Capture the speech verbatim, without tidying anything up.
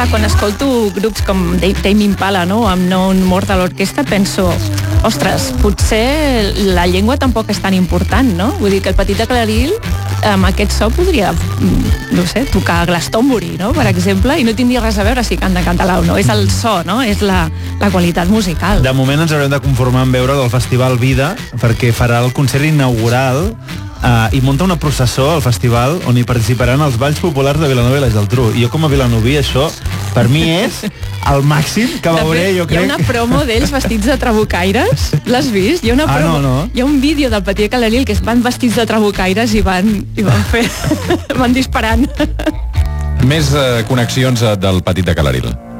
clar, quan escolto grups com Tame Impala, no?, amb No More de l'orquestra, penso, ostres, potser la llengua tampoc és tan important, no? Vull dir que el Petit de Claril, amb aquest so, podria, no sé, tocar Glastonbury, no?, per exemple, i no tindria res a veure si canta català o no. És el so, no?, és la, la qualitat musical. De moment ens haurem de conformar amb veure del Festival Vida, perquè farà el concert inaugural Uh, i munta una processó al festival on hi participaran els balls populars de Vilanova i la Geltrú. I jo com a vilanoví això per mi és el màxim que veuré, jo crec. Hi ha una promo d'ells vestits de trabucaires, l'has vist? Hi ha una promo, ah, no, no. Hi ha un vídeo del Petit de Claril que es van vestits de trabucaires i van, i van fer van disparant. Més eh, connexions del Petit de Claril.